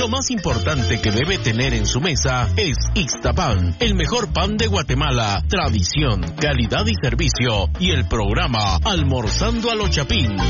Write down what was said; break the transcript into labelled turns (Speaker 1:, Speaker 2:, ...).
Speaker 1: Lo más importante que debe tener en su mesa es Ixtapan, el mejor pan de Guatemala, tradición, calidad y servicio, y el programa Almorzando a lo Chapín.